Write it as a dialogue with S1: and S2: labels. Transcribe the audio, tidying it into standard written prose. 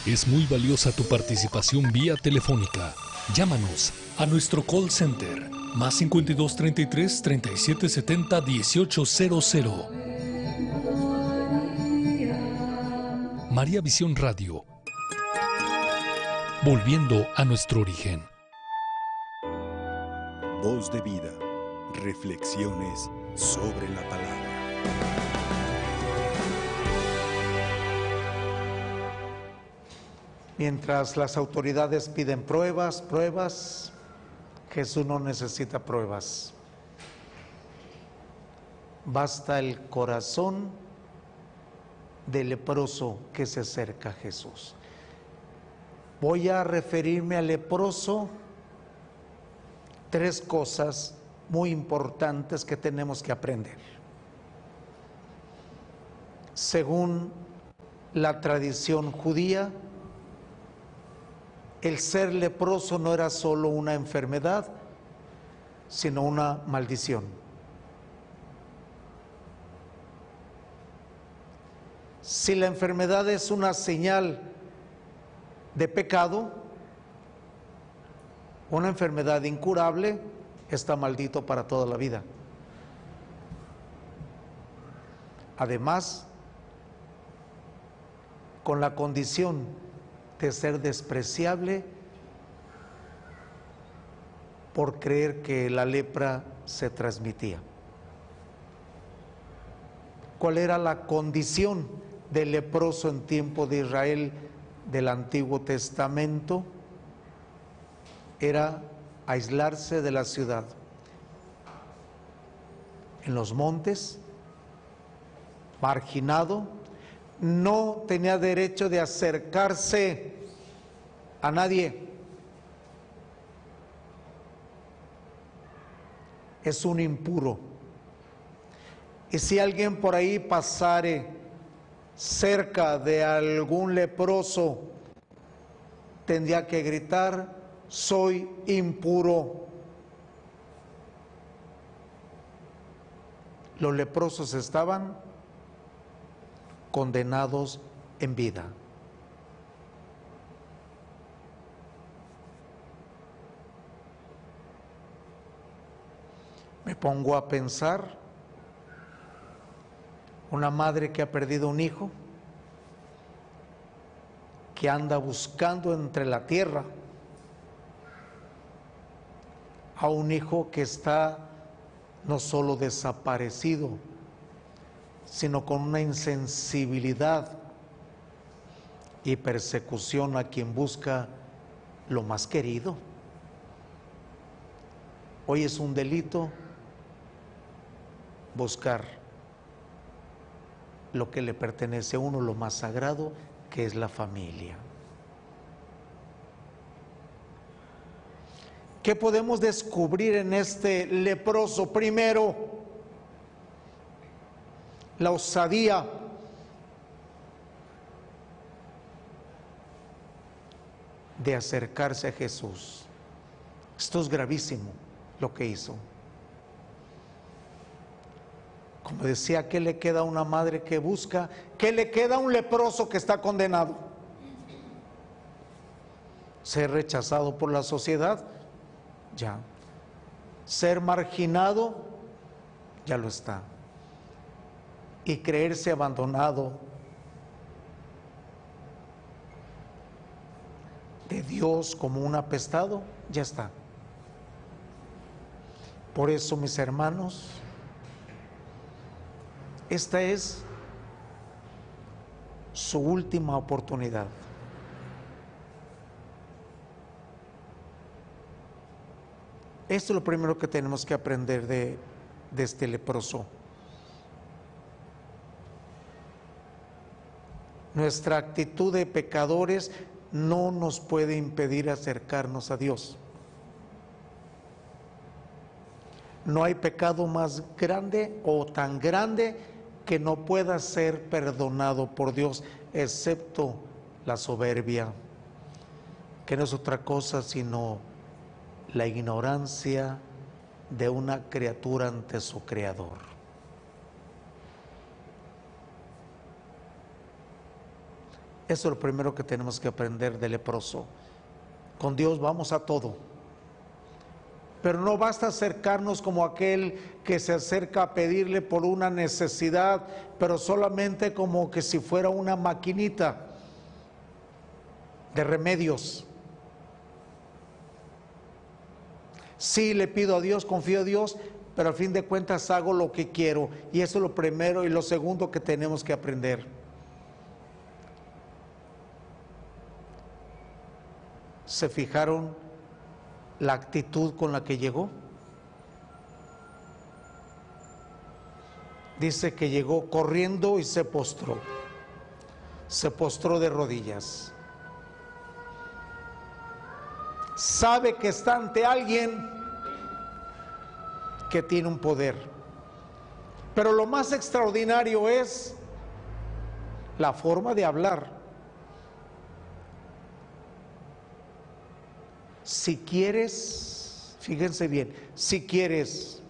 S1: Es muy valiosa tu participación vía telefónica. Llámanos a nuestro call center más 52 33 37 70 1800. María Visión Radio. Volviendo a nuestro origen.
S2: Voz de vida. Reflexiones sobre la palabra.
S3: Mientras las autoridades piden pruebas, Jesús no necesita pruebas. Basta el corazón del leproso que se acerca a Jesús. Voy a referirme al leproso. Tres cosas muy importantes que tenemos que aprender. Según la tradición judía, el ser leproso no era solo una enfermedad, sino una maldición. Si la enfermedad es una señal de pecado, una enfermedad incurable, está maldito para toda la vida. Además, con la condición de ser despreciable por creer que la lepra se transmitía. ¿Cuál era la condición del leproso en tiempo de Israel del Antiguo Testamento? Era aislarse de la ciudad, en los montes, marginado. No tenía derecho de acercarse a nadie. Es un impuro. Y si alguien por ahí pasare cerca de algún leproso, tendría que gritar: soy impuro. Los leprosos estaban condenados en vida. Me pongo a pensar, una madre que ha perdido un hijo, que anda buscando entre la tierra a un hijo que está no solo desaparecido, sino con una insensibilidad y persecución a quien busca lo más querido. Hoy es un delito buscar lo que le pertenece a uno, lo más sagrado, que es la familia. ¿Qué podemos descubrir en este leproso? Primero, la osadía. De acercarse a Jesús. Esto es gravísimo lo que hizo. Como decía, ¿qué le queda a una madre que busca? ¿Qué le queda a un leproso que está condenado? Ser rechazado por la sociedad, ya. Ser marginado, ya lo está. Y creerse abandonado de Dios como un apestado, ya está. Por eso, mis hermanos, esta es su última oportunidad. Esto es lo primero que tenemos que aprender de este leproso. Nuestra actitud de pecadores no nos puede impedir acercarnos a Dios. No hay pecado más grande o tan grande que no pueda ser perdonado por Dios, excepto la soberbia, que no es otra cosa sino la ignorancia de una criatura ante su Creador. Eso es lo primero que tenemos que aprender del leproso. Con Dios vamos a todo. Pero no basta acercarnos como aquel que se acerca a pedirle por una necesidad, pero solamente como que si fuera una maquinita de remedios. Sí, le pido a Dios, confío en Dios, pero al fin de cuentas hago lo que quiero. Y eso es lo primero y lo segundo que tenemos que aprender. ¿Se fijaron la actitud con la que llegó? Dice que llegó corriendo y se postró de rodillas. Sabe que está ante alguien que tiene un poder. Pero lo más extraordinario es la forma de hablar. Si quieres, fíjense bien, si quieres